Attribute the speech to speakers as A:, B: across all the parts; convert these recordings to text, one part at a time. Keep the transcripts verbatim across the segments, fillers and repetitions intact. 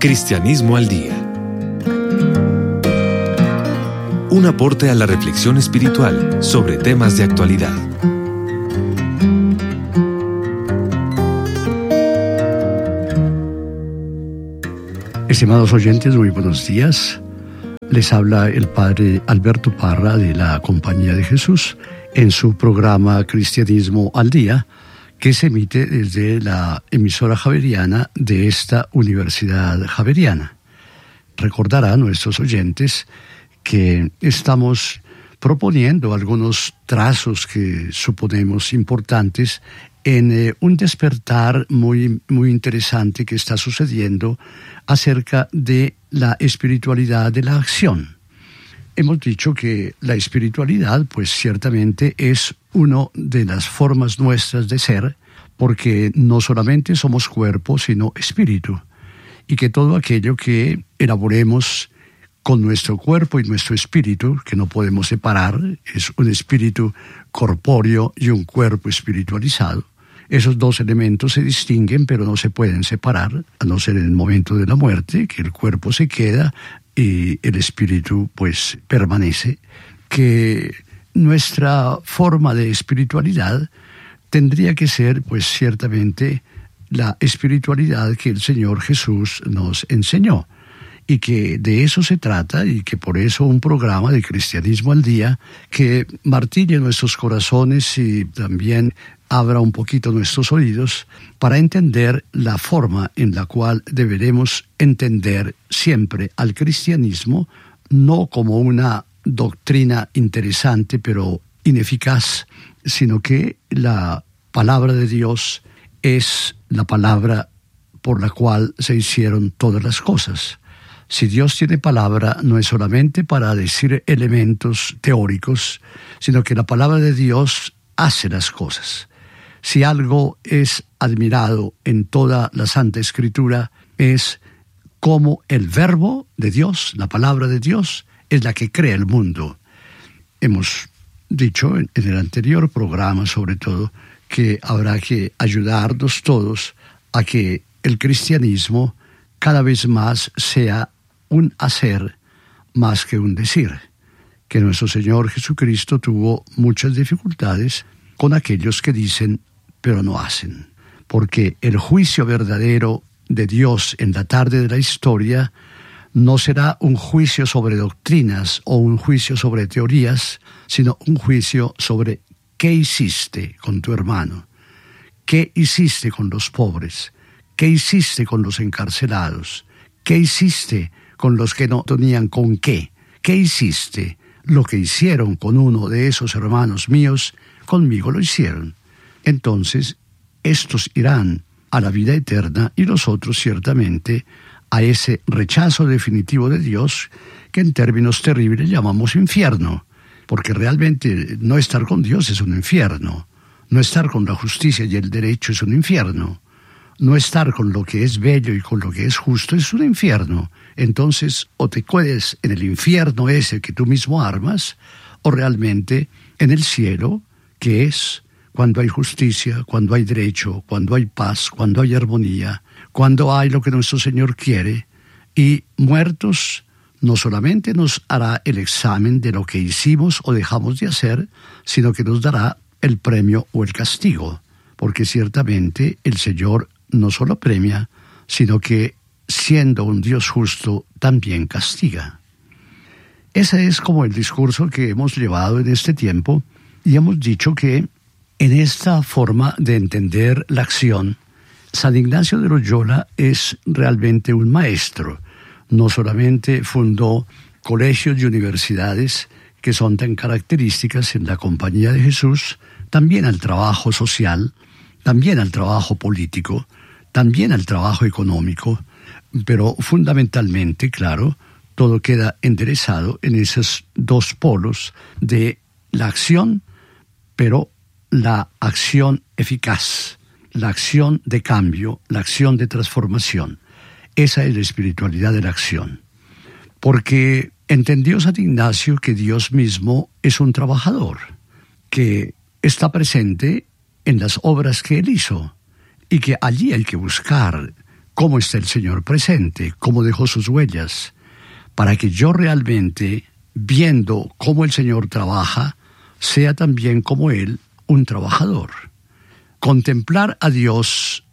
A: Cristianismo al Día. Un aporte a la reflexión espiritual sobre temas de actualidad.
B: Estimados oyentes, muy buenos días. Les habla el Padre Alberto Parra de la Compañía de Jesús en su programa Cristianismo al Día, que se emite desde la emisora javeriana de esta Universidad Javeriana. Recordarán nuestros oyentes que estamos proponiendo algunos trazos que suponemos importantes en eh, un despertar muy, muy interesante que está sucediendo acerca de la espiritualidad de la acción. Hemos dicho que la espiritualidad, pues ciertamente es una de las formas nuestras de ser, porque no solamente somos cuerpo, sino espíritu, y que todo aquello que elaboremos con nuestro cuerpo y nuestro espíritu, que no podemos separar, es un espíritu corpóreo y un cuerpo espiritualizado. Esos dos elementos se distinguen, pero no se pueden separar, a no ser en el momento de la muerte, que el cuerpo se queda y el espíritu pues permanece. Que nuestra forma de espiritualidad tendría que ser pues ciertamente la espiritualidad que el Señor Jesús nos enseñó, y que de eso se trata, y que por eso un programa de Cristianismo al Día que martille nuestros corazones y también abra un poquito nuestros oídos para entender la forma en la cual deberemos entender siempre al cristianismo, no como una doctrina interesante pero ineficaz, sino que la palabra de Dios es la palabra por la cual se hicieron todas las cosas. Si Dios tiene palabra, no es solamente para decir elementos teóricos, sino que la palabra de Dios hace las cosas. Si algo es admirado en toda la Santa Escritura, es cómo el verbo de Dios, la palabra de Dios, es la que crea el mundo. Hemos dicho en el anterior programa, sobre todo, que habrá que ayudarnos todos a que el cristianismo cada vez más sea un hacer más que un decir, que nuestro Señor Jesucristo tuvo muchas dificultades con aquellos que dicen pero no hacen, porque el juicio verdadero de Dios en la tarde de la historia no será un juicio sobre doctrinas o un juicio sobre teorías, sino un juicio sobre qué hiciste con tu hermano, qué hiciste con los pobres, qué hiciste con los encarcelados, qué hiciste con los que no tenían con qué, qué hiciste. Lo que hicieron con uno de esos hermanos míos, conmigo lo hicieron. Entonces, estos irán a la vida eterna y los otros ciertamente a ese rechazo definitivo de Dios que en términos terribles llamamos infierno, porque realmente no estar con Dios es un infierno, no estar con la justicia y el derecho es un infierno, no estar con lo que es bello y con lo que es justo es un infierno. Entonces, o te quedes en el infierno ese que tú mismo armas, o realmente en el cielo, que es cuando hay justicia, cuando hay derecho, cuando hay paz, cuando hay armonía, cuando hay lo que nuestro Señor quiere, y muertos no solamente nos hará el examen de lo que hicimos o dejamos de hacer, sino que nos dará el premio o el castigo, porque ciertamente el Señor no solo premia, sino que siendo un Dios justo también castiga. Ese es como el discurso que hemos llevado en este tiempo, y hemos dicho que en esta forma de entender la acción, San Ignacio de Loyola es realmente un maestro. No solamente fundó colegios y universidades que son tan características en la Compañía de Jesús, también al trabajo social, también al trabajo político, también al trabajo económico, pero fundamentalmente, claro, todo queda enderezado en esos dos polos de la acción, pero la acción eficaz, la acción de cambio, la acción de transformación. Esa es la espiritualidad de la acción. Porque entendió San Ignacio que Dios mismo es un trabajador, que está presente en las obras que Él hizo, y que allí hay que buscar cómo está el Señor presente, cómo dejó sus huellas, para que yo realmente, viendo cómo el Señor trabaja, sea también como Él un trabajador. Contemplar a Dios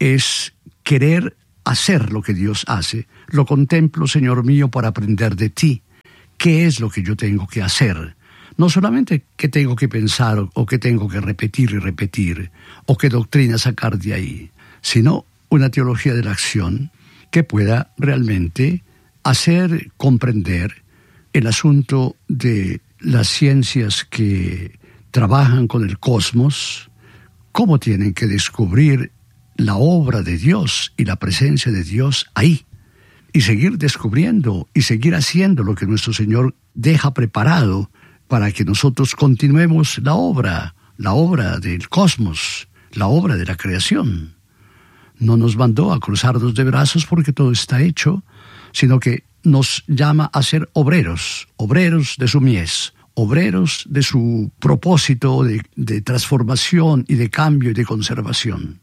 B: es querer hacer lo que Dios hace. Lo contemplo, Señor mío, para aprender de ti. ¿Qué es lo que yo tengo que hacer? No solamente qué tengo que pensar o, o qué tengo que repetir y repetir, o qué doctrina sacar de ahí, sino una teología de la acción que pueda realmente hacer comprender el asunto de las ciencias que trabajan con el cosmos, cómo tienen que descubrir la obra de Dios y la presencia de Dios ahí, y seguir descubriendo y seguir haciendo lo que nuestro Señor deja preparado para que nosotros continuemos la obra, la obra del cosmos, la obra de la creación. No nos mandó a cruzarnos de brazos porque todo está hecho, sino que nos llama a ser obreros, obreros de su mies, obreros de su propósito de, de transformación y de cambio y de conservación.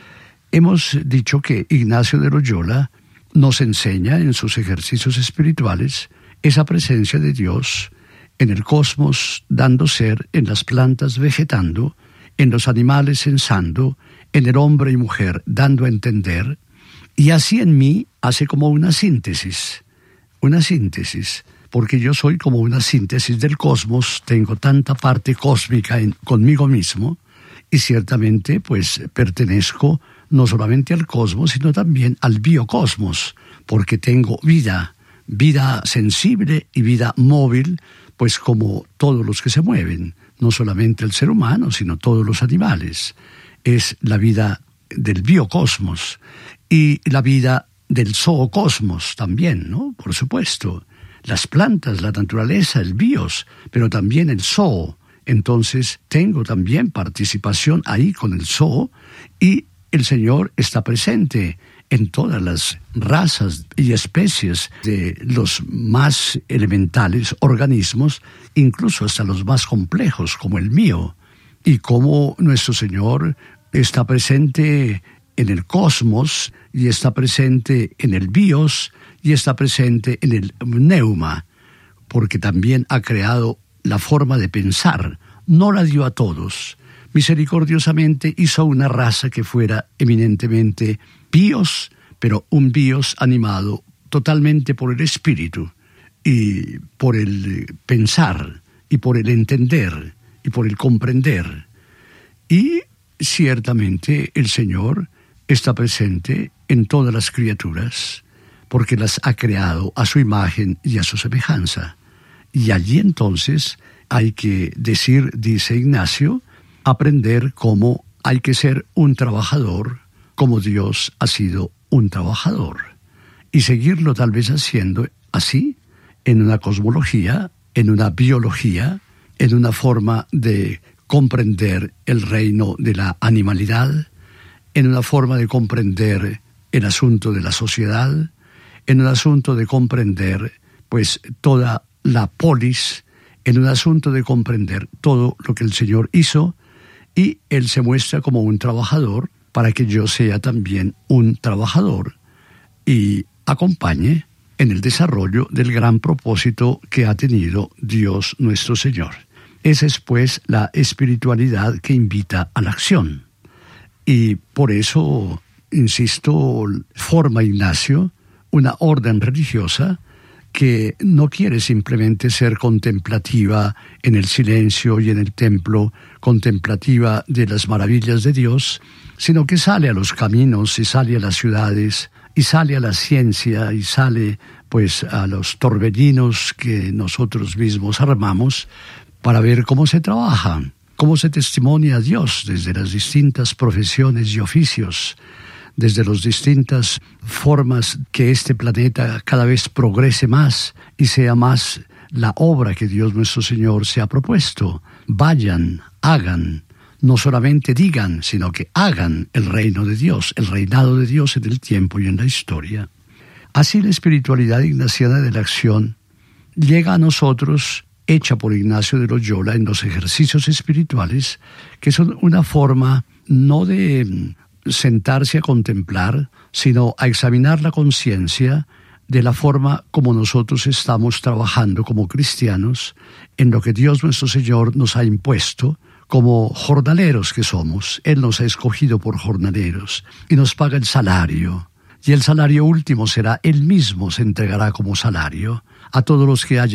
B: Hemos dicho que Ignacio de Loyola nos enseña en sus ejercicios espirituales esa presencia de Dios en el cosmos dando ser, en las plantas vegetando, en los animales sensando, en el hombre y mujer dando a entender, y así en mí hace como una síntesis, una síntesis, porque yo soy como una síntesis del cosmos, tengo tanta parte cósmica en, conmigo mismo, y ciertamente pues pertenezco no solamente al cosmos, sino también al biocosmos, porque tengo vida, vida sensible y vida móvil, pues como todos los que se mueven, no solamente el ser humano, sino todos los animales. Es la vida del biocosmos y la vida del zoocosmos también, ¿no? Por supuesto. Las plantas, la naturaleza, el bios, pero también el zoo. Entonces tengo también participación ahí con el zoo y el Señor está presente en todas las razas y especies de los más elementales organismos, incluso hasta los más complejos como el mío, y cómo nuestro Señor está presente en el cosmos y está presente en el bios y está presente en el neuma, porque también ha creado la forma de pensar, no la dio a todos. Misericordiosamente hizo una raza que fuera eminentemente bios, pero un bios animado totalmente por el espíritu y por el pensar y por el entender y por el comprender. Y ciertamente el Señor está presente en todas las criaturas porque las ha creado a su imagen y a su semejanza. Y allí entonces hay que decir, dice Ignacio, aprender cómo hay que ser un trabajador, como Dios ha sido un trabajador, y seguirlo tal vez haciendo así, en una cosmología, en una biología, en una forma de comprender el reino de la animalidad, en una forma de comprender el asunto de la sociedad, en un asunto de comprender pues toda la polis, en un asunto de comprender todo lo que el Señor hizo, y Él se muestra como un trabajador para que yo sea también un trabajador y acompañe en el desarrollo del gran propósito que ha tenido Dios nuestro Señor. Esa es pues la espiritualidad que invita a la acción. Y por eso, insisto, forma Ignacio una orden religiosa que no quiere simplemente ser contemplativa en el silencio y en el templo, contemplativa de las maravillas de Dios, sino que sale a los caminos y sale a las ciudades y sale a la ciencia y sale pues a los torbellinos que nosotros mismos armamos para ver cómo se trabaja, cómo se testimonia a Dios desde las distintas profesiones y oficios, desde las distintas formas que este planeta cada vez progrese más y sea más la obra que Dios nuestro Señor se ha propuesto. Vayan, hagan, no solamente digan, sino que hagan el reino de Dios, el reinado de Dios en el tiempo y en la historia. Así la espiritualidad ignaciana de la acción llega a nosotros, hecha por Ignacio de Loyola en los ejercicios espirituales, que son una forma no de sentarse a contemplar, sino a examinar la conciencia de la forma como nosotros estamos trabajando como cristianos en lo que Dios nuestro Señor nos ha impuesto como jornaleros que somos. Él nos ha escogido por jornaleros y nos paga el salario. Y el salario último será, Él mismo se entregará como salario a todos los que hayan